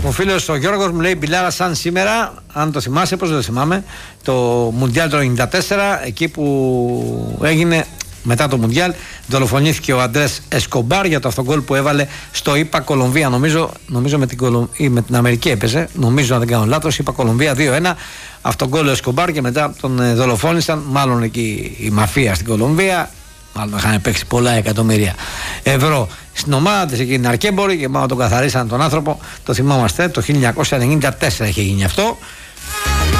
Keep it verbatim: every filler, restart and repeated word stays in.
Ο φίλος ο Γιώργος μου λέει Μπιλάρα, σαν σήμερα, αν το θυμάσαι, πώς δεν το θυμάμαι, το Μουντιάλ το ενενήντα τέσσερα, εκεί που έγινε μετά το Μουντιάλ, δολοφονήθηκε ο Αντρές Εσκομπάρ για το αυτόν γκολ που έβαλε στο ΙΠΑ Κολομβία. Νομίζω, νομίζω με, την Κολομ... ή με την Αμερική έπαιζε, νομίζω αν δεν κάνω λάθος, ΙΠΑ Κολομβία δύο ένα. Αυτόν γκολ ο Εσκομπάρ και μετά τον δολοφόνησαν, μάλλον εκεί η μαφία στην Κολομβία. Μάλλον είχαν παίξει πολλά εκατομμύρια ευρώ στην ομάδα της εκεί είναι αρκέμποροι και μάλλον τον καθαρίσαν τον άνθρωπο. Το θυμάμαστε, το χίλια εννιακόσια ενενήντα τέσσερα είχε γίνει αυτό.